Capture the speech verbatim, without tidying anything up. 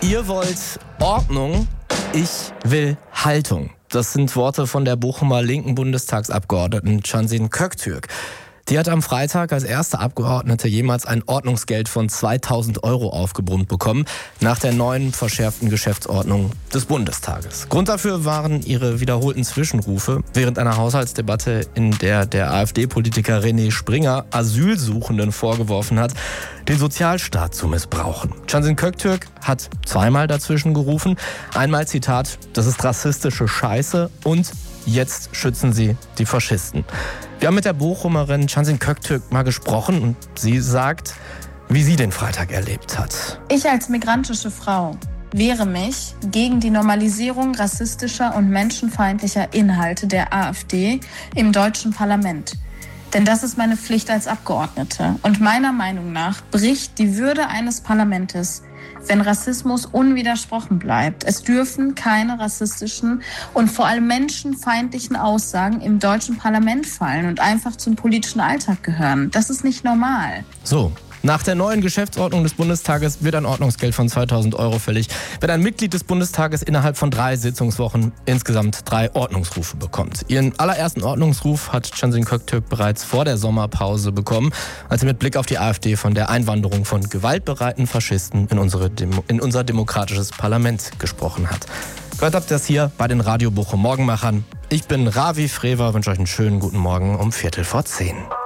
Ihr wollt Ordnung, ich will Haltung. Das sind Worte von der Bochumer linken Bundestagsabgeordneten Cansin Köktürk. Die hat am Freitag als erste Abgeordnete jemals ein Ordnungsgeld von zweitausend Euro aufgebrummt bekommen, nach der neuen verschärften Geschäftsordnung des Bundestages. Grund dafür waren ihre wiederholten Zwischenrufe während einer Haushaltsdebatte, in der der AfD-Politiker René Springer Asylsuchenden vorgeworfen hat, den Sozialstaat zu missbrauchen. Cansin Köktürk hat zweimal dazwischen gerufen. Einmal Zitat, das ist rassistische Scheiße und jetzt schützen sie die Faschisten. Wir haben mit der Bochumerin Cansin Köktürk mal gesprochen und sie sagt, wie sie den Freitag erlebt hat. Ich als migrantische Frau wehre mich gegen die Normalisierung rassistischer und menschenfeindlicher Inhalte der AfD im deutschen Parlament. Denn das ist meine Pflicht als Abgeordnete. Und meiner Meinung nach bricht die Würde eines Parlaments, wenn Rassismus unwidersprochen bleibt. Es dürfen keine rassistischen und vor allem menschenfeindlichen Aussagen im deutschen Parlament fallen und einfach zum politischen Alltag gehören. Das ist nicht normal. So. Nach der neuen Geschäftsordnung des Bundestages wird ein Ordnungsgeld von zweitausend Euro fällig, wenn ein Mitglied des Bundestages innerhalb von drei Sitzungswochen insgesamt drei Ordnungsrufe bekommt. Ihren allerersten Ordnungsruf hat Cansin Köktürk bereits vor der Sommerpause bekommen, als sie mit Blick auf die AfD von der Einwanderung von gewaltbereiten Faschisten in, unsere Demo- in unser demokratisches Parlament gesprochen hat. Gehört habt ihr das hier bei den Radio Bochum Morgenmachern. Ich bin Ravi Frewer, wünsche euch einen schönen guten Morgen um Viertel vor zehn.